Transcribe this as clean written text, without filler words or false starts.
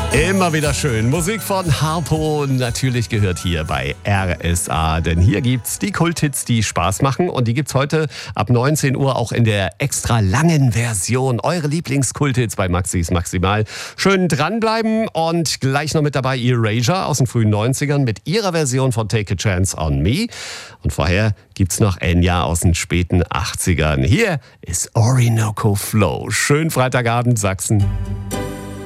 Immer wieder schön. Musik von Harpo natürlich gehört hier bei RSA. Denn hier gibt's die Kulthits, die Spaß machen. Und die gibt's heute ab 19 Uhr auch in der extra langen Version. Eure Lieblingskulthits bei Maxis Maximal. Schön dranbleiben und gleich noch mit dabei Erasure aus den frühen 90ern mit ihrer Version von Take a Chance on Me. Und vorher gibt's noch Enya aus den späten 80ern. Hier ist Orinoco Flow. Schönen Freitagabend, Sachsen.